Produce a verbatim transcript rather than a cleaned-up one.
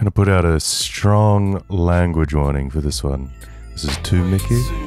going to put out a strong language warning for this one. This is to Mickey.